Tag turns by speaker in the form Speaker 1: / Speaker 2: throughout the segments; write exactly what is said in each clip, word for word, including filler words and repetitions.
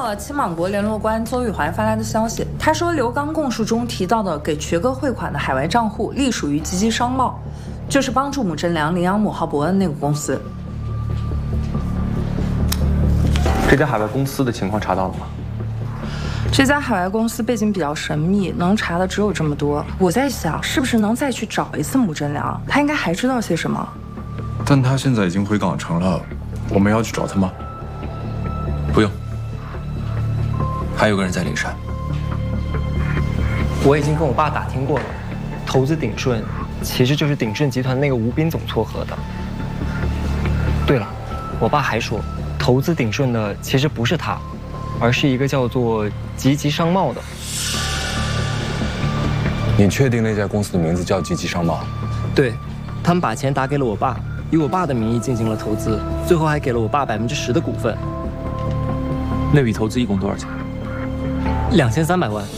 Speaker 1: 了青芒国联络官邹玉怀发来的消息，他说刘刚供述中提到的给瘸哥汇款的海外账户隶属于吉吉商贸，就是帮助母真良领养母浩伯恩那个公司。
Speaker 2: 这家海外公司的情况查到了吗？
Speaker 1: 这家海外公司背景比较神秘，能查的只有这么多。我在想，是不是能再去找一次母真良？他应该还知道些什么。
Speaker 3: 但他现在已经回港城了，我们要去找他吗？
Speaker 4: 不用，还有个人在灵山。
Speaker 5: 我已经跟我爸打听过了，投资鼎顺其实就是鼎顺集团那个吴斌总撮合的。对了，我爸还说，投资鼎顺的其实不是他，而是一个叫做吉吉商贸的。
Speaker 3: 你确定那家公司的名字叫吉吉商贸？
Speaker 5: 对，他们把钱打给了我爸，以我爸的名义进行了投资，最后还给了我爸百分之十的股份。
Speaker 4: 那笔投资一共多少钱？
Speaker 5: 两千三百万。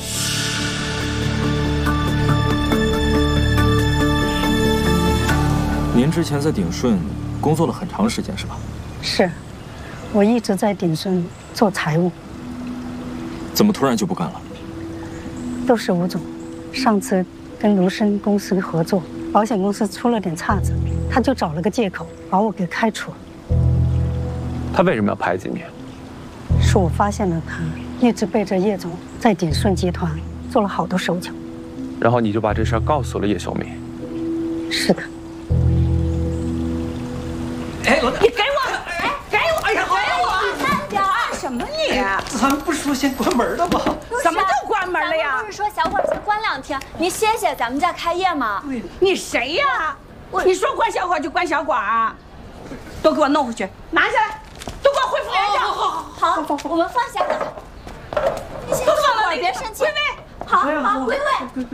Speaker 4: 您之前在鼎顺工作了很长时间，是吧？
Speaker 6: 是，我一直在鼎顺做财务。
Speaker 4: 怎么突然就不干了？
Speaker 6: 都是吴总，上次跟卢生公司合作，保险公司出了点岔子，他就找了个借口把我给开除了。
Speaker 2: 他为什么要排挤你？
Speaker 6: 是我发现了他一直背着叶总在鼎顺集团做了好多手脚，
Speaker 2: 然后你就把这事儿告诉了叶小米。
Speaker 6: 是的。
Speaker 7: 哎，你给我！哎，给我！哎呀，给我！慢点儿！什么你？
Speaker 8: 咱们不是说先关门的吗？
Speaker 7: 怎么就关门了呀？
Speaker 9: 不是说小馆先关两天，您歇歇，咱们再开业吗？
Speaker 7: 你谁呀？你说关小馆就关小馆啊？都给我弄回去，拿下来，都给我恢复原状。
Speaker 9: 好，好，我们放下了。你先
Speaker 7: 都放了，
Speaker 9: 别生气。
Speaker 7: 归位。
Speaker 9: 好好，归位。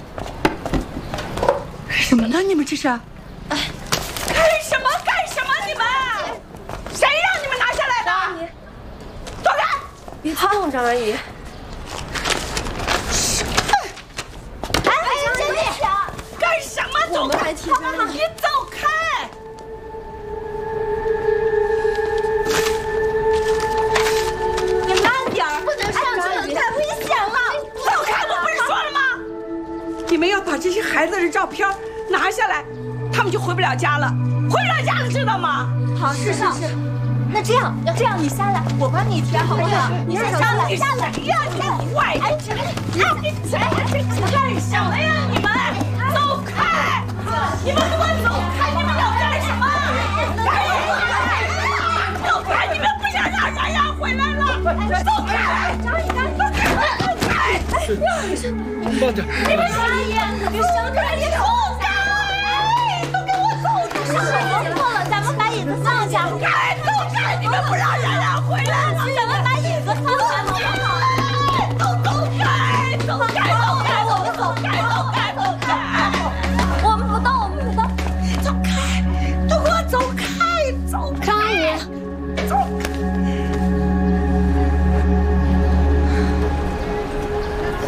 Speaker 7: 什么呢？你们这是？哎，干什么？干什么？你们？谁让你们拿下来的？
Speaker 9: 张阿姨，
Speaker 7: 走开！
Speaker 9: 别激动，张阿姨。
Speaker 7: 哎，张阿姨，干什么？走开！你走开！你慢点儿，
Speaker 9: 不能上去了，太危险了！
Speaker 7: 走开！我不是说了吗？你们要把这些孩子的照片拿下来，他们就回不了家了，回不了家了，知道吗？
Speaker 9: 好，是是是。那这样，这样你下来，我帮你填好不好？你先下来，下来。
Speaker 7: 谁呀？你坏！哎，哎，你谁？干什么呀？你们走开！你们给我走开！你们要干什么？走开！你们不想让冉冉回来了？走开！
Speaker 9: 张阿姨，张阿姨，
Speaker 7: 走开！
Speaker 3: 慢点。
Speaker 9: 你们张阿姨，别伤着